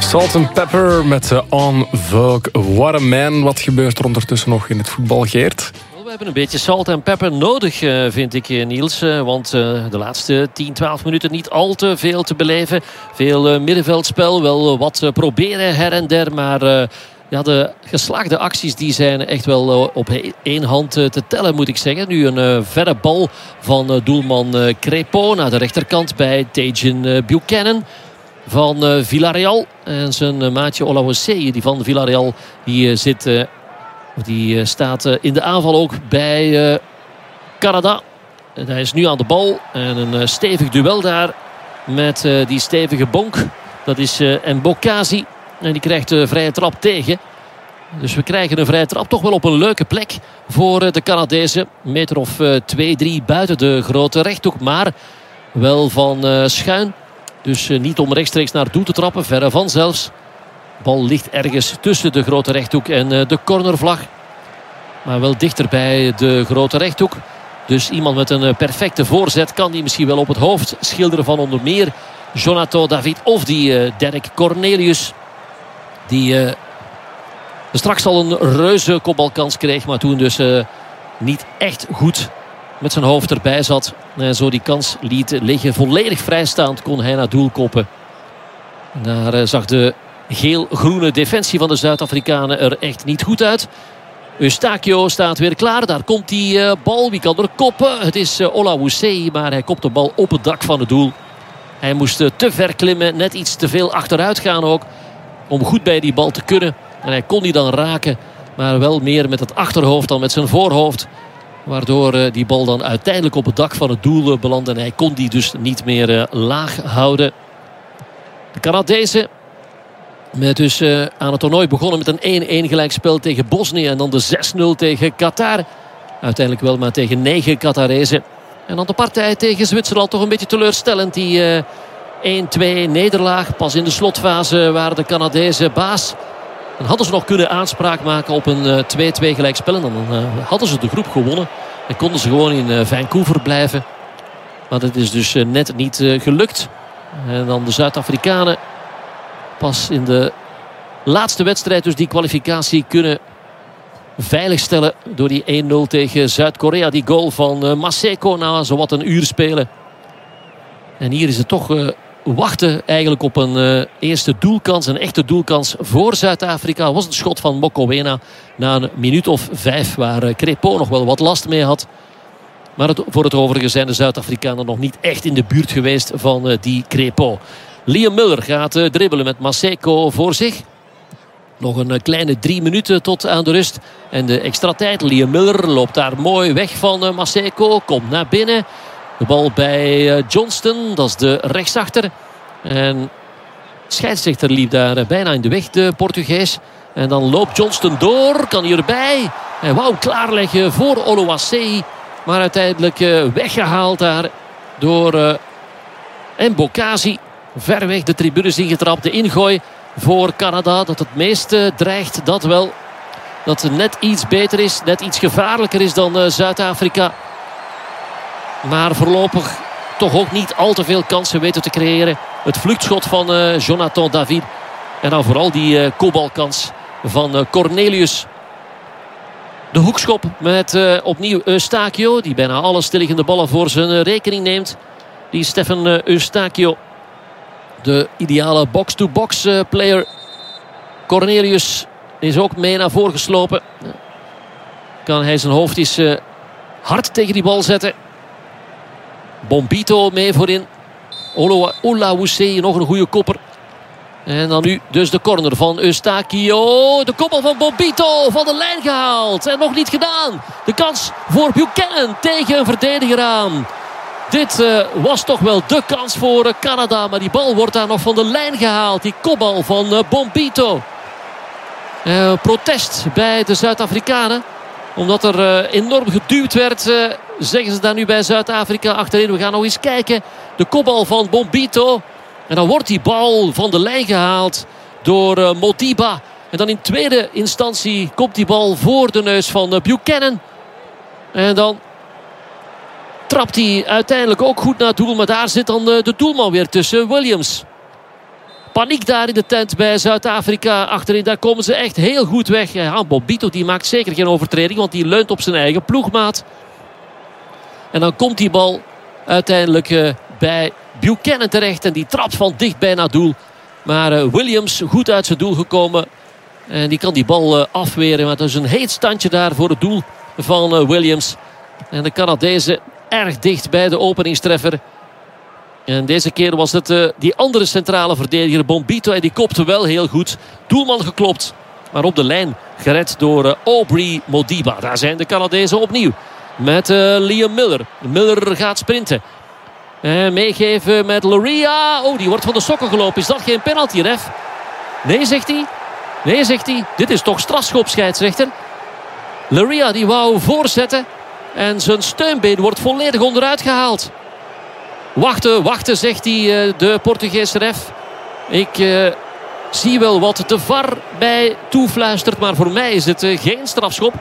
Salt&Pepper met On Vogue. What a man. Wat gebeurt er ondertussen nog in het voetbal, Geert? We hebben een beetje salt en pepper nodig, vind ik, Niels. Want de laatste 10, 12 minuten niet al te veel te beleven. Veel middenveldspel, wel wat proberen her en der. Maar de geslaagde acties die zijn echt wel op één hand te tellen, moet ik zeggen. Nu een verre bal van doelman Crépeau naar de rechterkant bij Tajon Buchanan van Villarreal. En zijn maatje Olawose, die van Villarreal, die staat in de aanval ook bij Canada. En hij is nu aan de bal. En een stevig duel daar met die stevige bonk. Dat is Mbokazi. En die krijgt de vrije trap tegen. Dus we krijgen een vrije trap toch wel op een leuke plek voor de Canadezen. Een meter of 2-3 buiten de grote rechthoek. Maar wel van schuin. Dus niet om rechtstreeks naar het doel te trappen. Verre van zelfs. De bal ligt ergens tussen de grote rechthoek en de cornervlag. Maar wel dichter bij de grote rechthoek. Dus iemand met een perfecte voorzet kan die misschien wel op het hoofd schilderen van onder meer Jonathan David of die Derek Cornelius. Die straks al een reuze kopbalkans kreeg. Maar toen dus niet echt goed met zijn hoofd erbij zat. En zo die kans liet liggen. Volledig vrijstaand kon hij naar doel koppen. Daar zag de geel-groene defensie van de Zuid-Afrikanen er echt niet goed uit. Eustachio staat weer klaar. Daar komt die bal. Wie kan er koppen? Het is Olawuse, maar hij kopt de bal op het dak van het doel. Hij moest te ver klimmen. Net iets te veel achteruit gaan ook. Om goed bij die bal te kunnen. En hij kon die dan raken. Maar wel meer met het achterhoofd dan met zijn voorhoofd. Waardoor die bal dan uiteindelijk op het dak van het doel belandde. En hij kon die dus niet meer laag houden. De Canadezen met dus aan het toernooi begonnen met een 1-1 gelijkspel tegen Bosnië. En dan de 6-0 tegen Qatar. Uiteindelijk wel maar tegen 9 Qatarezen. En dan de partij tegen Zwitserland toch een beetje teleurstellend. Die 1-2 nederlaag. Pas in de slotfase waren de Canadezen baas. Dan hadden ze nog kunnen aanspraak maken op een 2-2 gelijkspel. En dan hadden ze de groep gewonnen. En konden ze gewoon in Vancouver blijven. Maar dat is dus net niet gelukt. En dan de Zuid-Afrikanen pas in de laatste wedstrijd dus die kwalificatie kunnen veiligstellen door die 1-0 tegen Zuid-Korea. Die goal van Maseko na zowat een uur spelen. En hier is het toch wachten eigenlijk op een eerste doelkans. Een echte doelkans voor Zuid-Afrika. Was het schot van Mokoena na een minuut of 5 waar Crépeau nog wel wat last mee had. Maar voor het overige zijn de Zuid-Afrikanen nog niet echt in de buurt geweest van die Crépeau. Liam Miller gaat dribbelen met Maseko voor zich. Nog een kleine 3 minuten tot aan de rust. En de extra tijd. Liam Miller loopt daar mooi weg van Maseko. Komt naar binnen. De bal bij Johnston. Dat is de rechtsachter. En de scheidsrechter liep daar bijna in de weg, de Portugees. En dan loopt Johnston door. Kan hij erbij. En wou klaarleggen voor Olawase. Maar uiteindelijk weggehaald daar door Mbokazi. Ver weg de tribunes ingetrapt. De ingooi voor Canada. Dat het meeste dreigt, dat wel. Dat het net iets beter is. Net iets gevaarlijker is dan Zuid-Afrika. Maar voorlopig toch ook niet al te veel kansen weten te creëren. Het vluchtschot van Jonathan David. En dan vooral die kopbalkans van Cornelius. De hoekschop met opnieuw Eustachio. Die bijna alle stilliggende ballen voor zijn rekening neemt. Die Stefan Eustachio. De ideale box-to-box player. Cornelius is ook mee naar voren geslopen. Kan hij zijn hoofd eens hard tegen die bal zetten. Bombito mee voorin. Olawuse, nog een goede kopper. En dan nu dus de corner van Eustachio. De koppel van Bombito van de lijn gehaald. En nog niet gedaan. De kans voor Buchanan tegen een verdediger aan. Dit was toch wel de kans voor Canada. Maar die bal wordt daar nog van de lijn gehaald. Die kopbal van Bombito. Protest bij de Zuid-Afrikanen. Omdat er enorm geduwd werd. Zeggen ze daar nu bij Zuid-Afrika achterin. We gaan nog eens kijken. De kopbal van Bombito. En dan wordt die bal van de lijn gehaald door Modiba. En dan in tweede instantie komt die bal voor de neus van Buchanan. En dan trapt hij uiteindelijk ook goed naar het doel. Maar daar zit dan de doelman weer tussen, Williams. Paniek daar in de tent bij Zuid-Afrika. Achterin, daar komen ze echt heel goed weg. Ja, Bombito die maakt zeker geen overtreding, want die leunt op zijn eigen ploegmaat. En dan komt die bal uiteindelijk bij Buchanan terecht. En die trapt van dichtbij naar doel. Maar Williams goed uit zijn doel gekomen. En die kan die bal afweren. Maar het is een heet standje daar voor het doel van Williams. En de Canadezen erg dicht bij de openingstreffer. En deze keer was het die andere centrale verdediger, Bombito. En die kopte wel heel goed. Doelman geklopt. Maar op de lijn gered door Aubrey Modiba. Daar zijn de Canadezen opnieuw. Met Liam Miller. Miller gaat sprinten. Meegeven met Laryea. Oh, die wordt van de sokken gelopen. Is dat geen penalty, ref? Nee, zegt hij. Nee, zegt hij. Dit is toch strafschop, scheidsrechter. Laryea die wou voorzetten. En zijn steunbeen wordt volledig onderuit gehaald. Wachten, zegt hij, de Portugese ref. Ik zie wel wat de VAR bij toefluistert. Maar voor mij is het geen strafschop.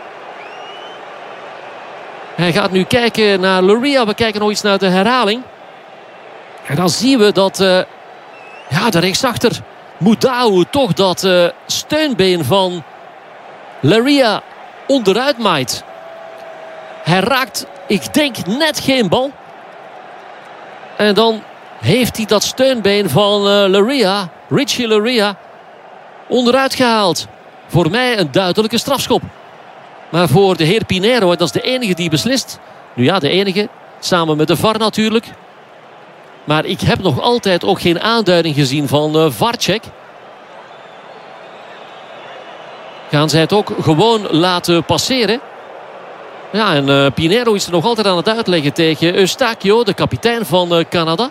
Hij gaat nu kijken naar Laryea. We kijken nog eens naar de herhaling. En dan zien we dat de rechtsachter Mudau toch dat steunbeen van Laryea onderuit maait. Hij raakt, ik denk, net geen bal. En dan heeft hij dat steunbeen van Laryea, Richie Laryea, onderuit gehaald. Voor mij een duidelijke strafschop. Maar voor de heer Pinheiro, en dat is de enige die beslist. Nu ja, de enige. Samen met de VAR natuurlijk. Maar ik heb nog altijd ook geen aanduiding gezien van VAR-check. Gaan zij het ook gewoon laten passeren? Ja, en Pinheiro is er nog altijd aan het uitleggen tegen Eustachio, de kapitein van Canada.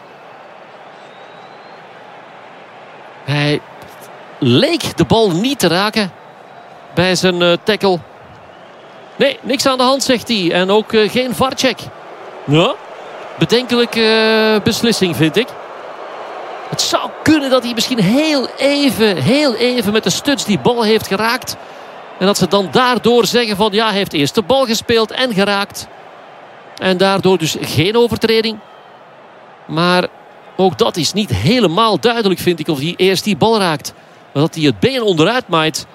Hij leek de bal niet te raken bij zijn tackle. Nee, niks aan de hand, zegt hij. En ook geen VAR-check. Ja, bedenkelijke beslissing, vind ik. Het zou kunnen dat hij misschien heel even met de stuts die bal heeft geraakt. En dat ze dan daardoor zeggen van ja, hij heeft eerst de bal gespeeld en geraakt. En daardoor dus geen overtreding. Maar ook dat is niet helemaal duidelijk, vind ik, of hij eerst die bal raakt. Maar dat hij het been onderuit maait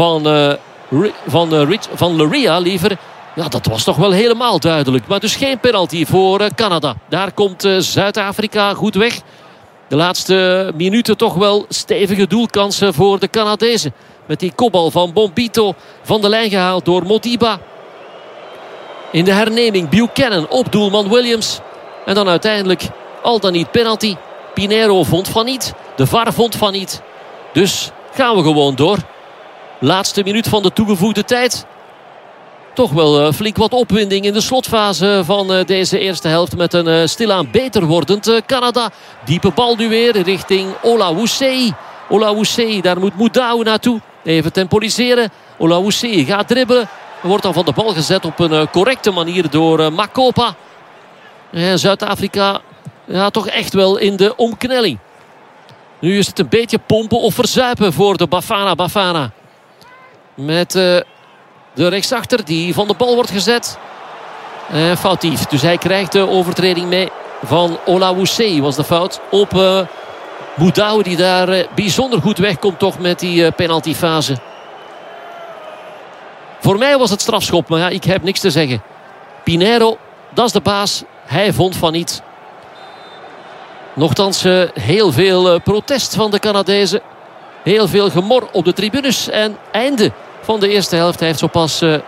van Laryea liever. Ja, dat was toch wel helemaal duidelijk. Maar dus geen penalty voor Canada. Daar komt Zuid-Afrika goed weg. De laatste minuten toch wel stevige doelkansen voor de Canadezen. Met die kopbal van Bombito van de lijn gehaald door Modiba. In de herneming Buchanan op doelman Williams. En dan uiteindelijk al dan niet penalty. Pinheiro vond van niet. De VAR vond van niet. Dus gaan we gewoon door. Laatste minuut van de toegevoegde tijd. Toch wel flink wat opwinding in de slotfase van deze eerste helft. Met een stilaan beter wordend Canada. Diepe bal nu weer richting Olawusei. Olawusei, daar moet Mudau naartoe. Even temporiseren. Olawusei gaat dribbelen. Wordt dan van de bal gezet op een correcte manier door Makopa. Zuid-Afrika toch echt wel in de omknelling. Nu is het een beetje pompen of verzuipen voor de Bafana. Met de rechtsachter die van de bal wordt gezet. Foutief. Dus hij krijgt de overtreding mee van Olawusei. Was de fout op Mudau, die daar bijzonder goed wegkomt toch met die penaltyfase. Voor mij was het strafschop, maar ja, ik heb niks te zeggen. Pinheiro, dat is de baas. Hij vond van niet. Nochtans heel veel protest van de Canadezen. Heel veel gemor op de tribunes. En einde van de eerste helft. Hij heeft zo pas de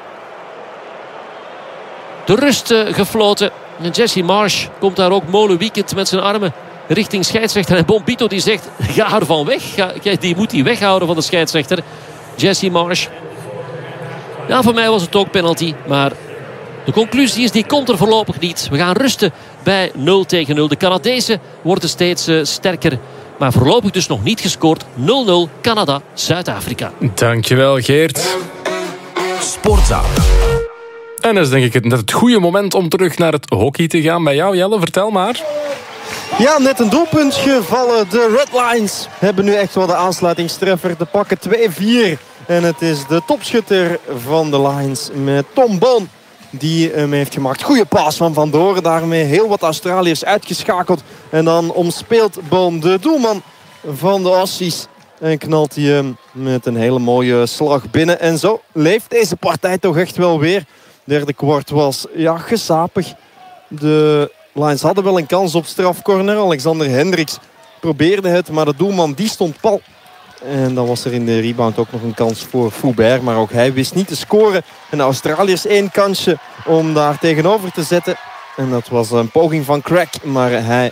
rust gefloten. En Jesse Marsh komt daar ook molenwiekend met zijn armen richting scheidsrechter. En Bombito die zegt, ga er van weg. Die moet hij weghouden van de scheidsrechter. Jesse Marsh. Ja, voor mij was het ook penalty. Maar de conclusie is, die komt er voorlopig niet. We gaan rusten bij 0-0. De Canadezen worden steeds sterker. Maar voorlopig dus nog niet gescoord. 0-0 Canada, Zuid-Afrika. Dankjewel, Geert. Sportzaal. En dat is denk ik net het goede moment om terug naar het hockey te gaan. Bij jou, Jelle, vertel maar. Ja, net een doelpunt gevallen. De Red Lions hebben nu echt wel de aansluitingstreffer. De pakken 2-4. En het is de topschutter van de Lions met Tom Boon die hem heeft gemaakt. Goeie paas van Van Doren. Daarmee heel wat Australiërs uitgeschakeld. En dan omspeelt Boon de doelman van de Aussies. En knalt hij hem met een hele mooie slag binnen. En zo leeft deze partij toch echt wel weer. Derde kwart was gesapig. De Lions hadden wel een kans op strafcorner. Alexander Hendricks probeerde het, maar de doelman die stond pal. En dan was er in de rebound ook nog een kans voor Foubert. Maar ook hij wist niet te scoren. En de Australiërs 1 kansje om daar tegenover te zetten. En dat was een poging van Crack. Maar hij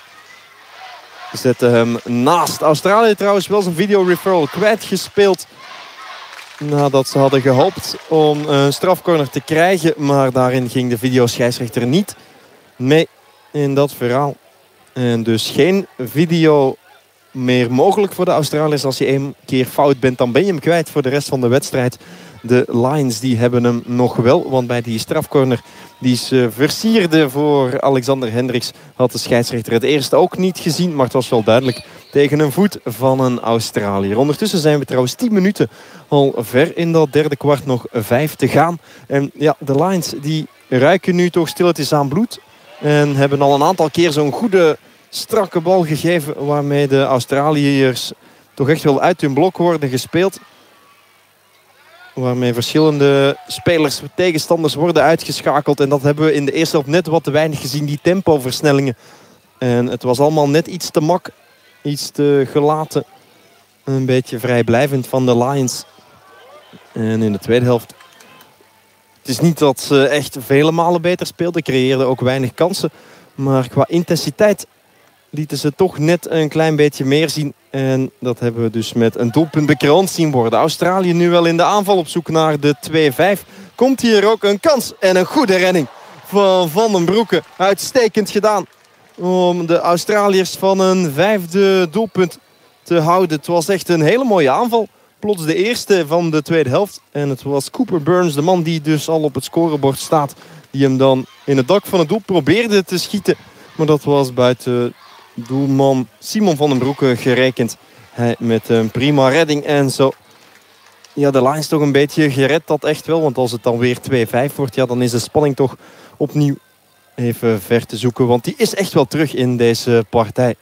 zette hem naast. Australië trouwens wel zijn video referral kwijtgespeeld. Nadat ze hadden gehoopt om een strafcorner te krijgen. Maar daarin ging de videoscheidsrechter niet mee in dat verhaal. En dus geen video meer mogelijk voor de Australiërs. Als je 1 keer fout bent, dan ben je hem kwijt voor de rest van de wedstrijd. De Lions die hebben hem nog wel. Want bij die strafcorner die ze versierde voor Alexander Hendricks had de scheidsrechter het eerst ook niet gezien. Maar het was wel duidelijk tegen een voet van een Australiër. Ondertussen zijn we trouwens 10 minuten al ver in dat derde kwart. Nog 5 te gaan. En ja, de Lions die ruiken nu toch stilletjes aan bloed. En hebben al een aantal keer zo'n goede strakke bal gegeven. Waarmee de Australiërs toch echt wel uit hun blok worden gespeeld. Waarmee verschillende spelers, tegenstanders worden uitgeschakeld. En dat hebben we in de eerste helft net wat te weinig gezien. Die tempoversnellingen. En het was allemaal net iets te mak. Iets te gelaten. Een beetje vrijblijvend van de Lions. En in de tweede helft. Het is niet dat ze echt vele malen beter speelden. Creëerden ook weinig kansen. Maar qua intensiteit lieten ze toch net een klein beetje meer zien. En dat hebben we dus met een doelpunt bekroond zien worden. Australië nu wel in de aanval op zoek naar de 2-5. Komt hier ook een kans en een goede redding van Van den Broeke. Uitstekend gedaan om de Australiërs van een 5e doelpunt te houden. Het was echt een hele mooie aanval. Plots de eerste van de tweede helft. En het was Cooper Burns, de man die dus al op het scorebord staat, die hem dan in het dak van het doel probeerde te schieten. Maar dat was buiten doelman Simon van den Broeke gerekend. Hij met een prima redding en zo. Ja, de Lions toch een beetje gered, dat echt wel. Want als het dan weer 2-5 wordt, ja, dan is de spanning toch opnieuw even ver te zoeken. Want die is echt wel terug in deze partij.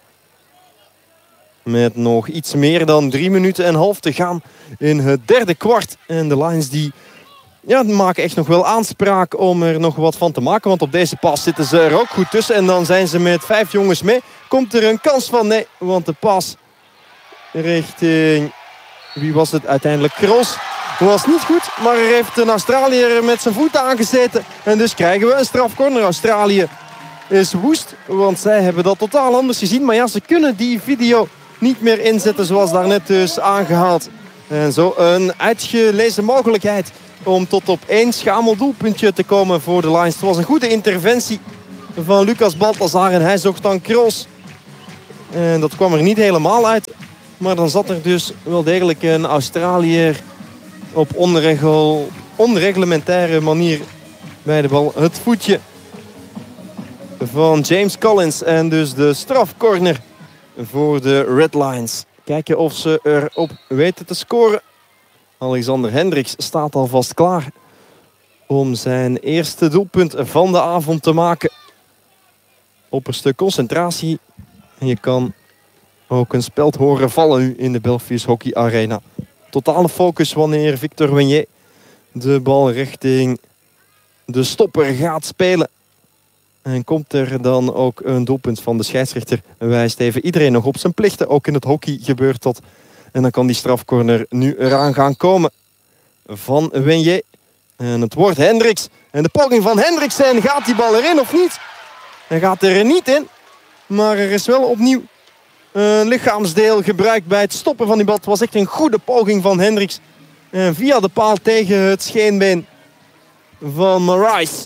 Met nog iets meer dan 3 minuten en half te gaan in het derde kwart. En de Lions die maken echt nog wel aanspraak om er nog wat van te maken. Want op deze pas zitten ze er ook goed tussen. En dan zijn ze met 5 jongens mee. Komt er een kans van? Nee, want de pas richting... Wie was het uiteindelijk? Kroos. Was niet goed, maar er heeft een Australiër met zijn voet aangezeten. En dus krijgen we een strafcorner. Australië is woest, want zij hebben dat totaal anders gezien. Maar ja, ze kunnen die video niet meer inzetten zoals daarnet dus aangehaald. En zo een uitgelezen mogelijkheid om tot op 1 schamel doelpuntje te komen voor de Lions. Het was een goede interventie van Lucas Balthazar en hij zocht dan Kroos. En dat kwam er niet helemaal uit. Maar dan zat er dus wel degelijk een Australiër op onreglementaire manier bij de bal. Het voetje van James Collins en dus de strafcorner voor de Red Lions. Kijken of ze erop weten te scoren. Alexander Hendricks staat alvast klaar om zijn eerste doelpunt van de avond te maken. Opperste concentratie. En je kan ook een speld horen vallen nu in de Belfius Hockey Arena. Totale focus wanneer Victor Wenier de bal richting de stopper gaat spelen. En komt er dan ook een doelpunt van de scheidsrechter. Wijst even iedereen nog op zijn plichten. Ook in het hockey gebeurt dat. En dan kan die strafcorner nu eraan gaan komen van Wenier. En het wordt Hendricks. En de poging van Hendricks. En gaat die bal erin of niet? Hij gaat er niet in. Maar er is wel opnieuw een lichaamsdeel gebruikt bij het stoppen van die bal. Het was echt een goede poging van Hendricks. En via de paal tegen het scheenbeen van Marais.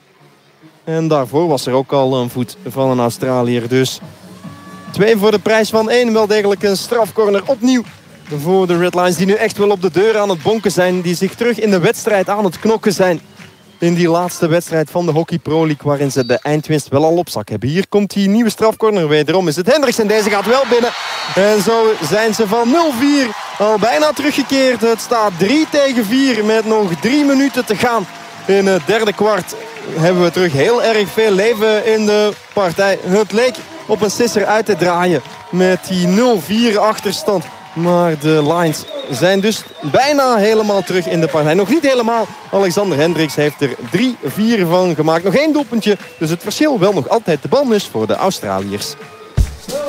En daarvoor was er ook al een voet van een Australiër. Dus 2 voor de prijs van 1. Wel degelijk een strafcorner opnieuw voor de Red Lions. Die nu echt wel op de deur aan het bonken zijn. Die zich terug in de wedstrijd aan het knokken zijn. In die laatste wedstrijd van de Hockey Pro League. Waarin ze de eindwinst wel al op zak hebben. Hier komt die nieuwe strafcorner. Wederom is het Hendricks. En deze gaat wel binnen. En zo zijn ze van 0-4 al bijna teruggekeerd. Het staat 3-4 met nog 3 minuten te gaan. In het derde kwart hebben we terug heel erg veel leven in de partij. Het leek op een sisser uit te draaien met die 0-4 achterstand. Maar de Lions zijn dus bijna helemaal terug in de partij. Nog niet helemaal. Alexander Hendricks heeft er 3-4 van gemaakt. Nog 1 doelpuntje. Dus het verschil wel nog altijd de bal is voor de Australiërs.